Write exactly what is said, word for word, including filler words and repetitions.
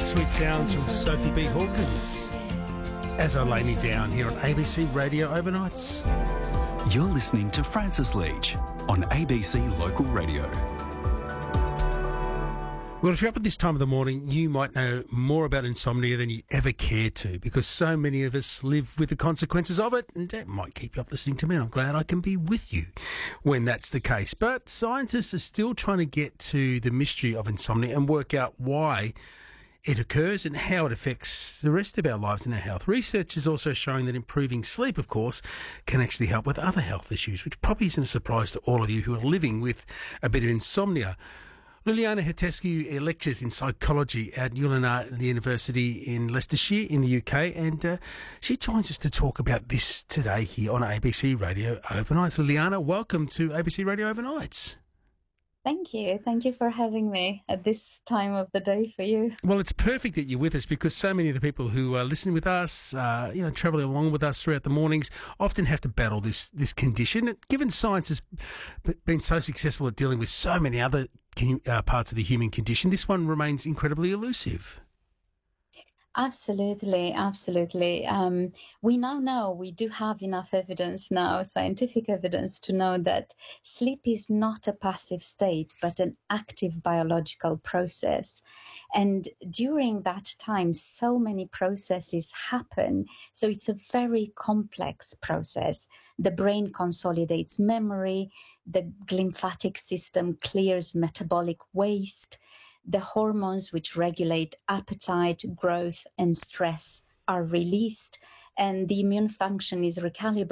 Sweet sounds from Sophie B. Hawkins as I lay me down here on A B C Radio Overnights. You're listening to Francis Leach on A B C Local Radio. Well, if you're up at this time of the morning, you might know more about insomnia than you ever cared to, because so many of us live with the consequences of it, and that might keep you up listening to me. I'm glad I can be with you when that's the case. But scientists are still trying to get to the mystery of insomnia and work out why it occurs and how it affects the rest of our lives and our health. Research is also showing that improving sleep, of course, can actually help with other health issues, which probably isn't a surprise to all of you who are living with a bit of insomnia. Liliana Hetescu lectures in psychology at Ulster University in Leicestershire in the U K, and uh, she joins us to talk about this today here on A B C Radio Overnights. Liliana, welcome to A B C Radio Overnights. Thank you. Thank you for having me at this time of the day for you. Well, it's perfect that you're with us, because so many of the people who are listening with us, uh, you know, travelling along with us throughout the mornings, often have to battle this this condition. Given science has been so successful at dealing with so many other uh, parts of the human condition, this one remains incredibly elusive. Absolutely, absolutely. Um, we now know, we do have enough evidence now, scientific evidence, to know that sleep is not a passive state, but an active biological process. And during that time, so many processes happen. So it's a very complex process. The brain consolidates memory, the lymphatic system clears metabolic waste, the hormones which regulate appetite, growth, and stress are released, and the immune function is recalibrated